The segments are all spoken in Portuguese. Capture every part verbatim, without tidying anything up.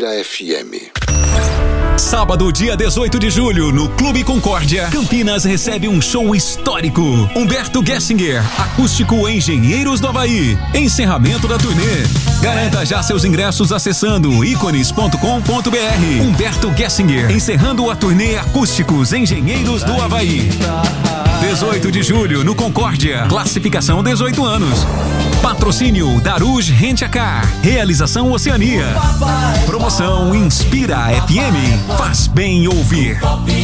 Inspira F M. Sábado, dia dezoito de julho, no Clube Concórdia, Campinas recebe um show histórico. Humberto Gessinger, acústico Engenheiros do Havaí. Encerramento da turnê. Garanta já seus ingressos acessando ícones ponto com ponto b r. Humberto Gessinger, encerrando a turnê Acústicos Engenheiros do Havaí. dezoito de julho, no Concórdia. Classificação dezoito anos. Patrocínio Daruj Rent-A-Car. Realização Oceania. Promoção Inspira F M. Faz bem ouvir.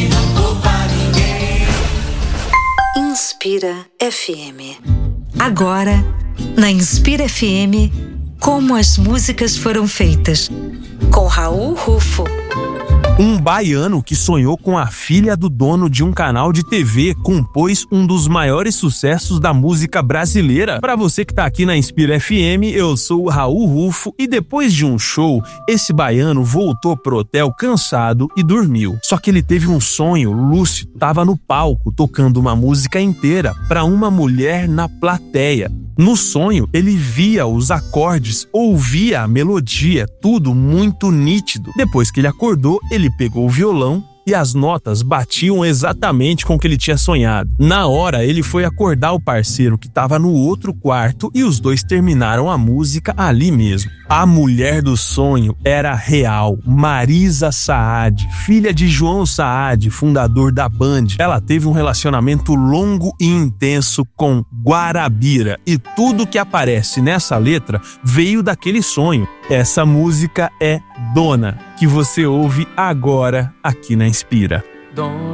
Inspira F M. Agora, na Inspira F M, como as músicas foram feitas. Com Raul Rufo. Um baiano que sonhou com a filha do dono de um canal de T V compôs um dos maiores sucessos da música brasileira. Para você que tá aqui na Inspira F M, eu sou o Raul Rufo e depois de um show, esse baiano voltou pro hotel cansado e dormiu. Só que ele teve um sonho lúcido, tava no palco tocando uma música inteira para uma mulher na plateia. No sonho, ele via os acordes, ouvia a melodia, tudo muito nítido. Depois que ele acordou, ele pegou o violão e as notas batiam exatamente com o que ele tinha sonhado. Na hora, ele foi acordar o parceiro que estava no outro quarto e os dois terminaram a música ali mesmo. A mulher do sonho era real, Marisa Saad, filha de João Saad, fundador da Band. Ela teve um relacionamento longo e intenso com Guarabira e tudo que aparece nessa letra veio daquele sonho. Essa música é Dona, que você ouve agora aqui na Inspira. Dona